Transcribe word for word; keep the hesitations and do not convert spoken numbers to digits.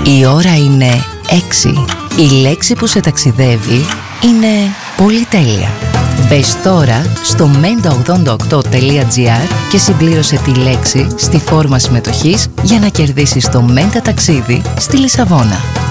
Η ώρα είναι έξι. Η λέξη που σε ταξιδεύει είναι πολυτέλεια. Μπες τώρα στο μέντα ογδόντα οκτώ τελεία τζι άρ και συμπλήρωσε τη λέξη στη φόρμα συμμετοχής για να κερδίσεις το Μέντα ταξίδι στη Λισαβόνα.